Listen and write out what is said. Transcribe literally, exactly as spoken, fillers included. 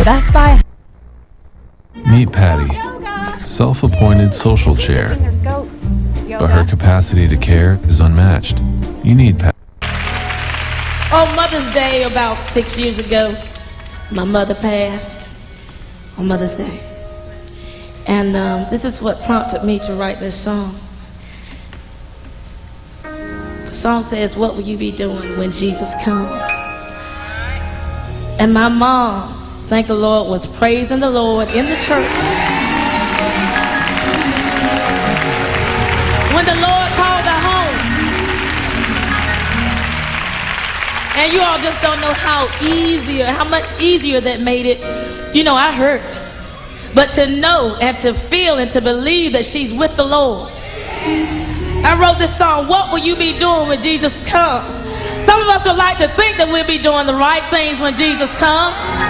Best Buy. Meet Patty, self-appointed social chair, but her capacity to care is unmatched. You need Patty. On Mother's Day about six years ago, my mother passed on Mother's Day. And um, this is what prompted me to write this song. The song says, what will you be doing when Jesus comes? And my mom, thank the Lord, was praising the Lord in the church. When the Lord called her home. And you all just don't know how easier, how much easier that made it. You know, I hurt. But to know and to feel and to believe that she's with the Lord. I wrote this song, what will you be doing when Jesus comes? Some of us would like to think that we'll be doing the right things when Jesus comes.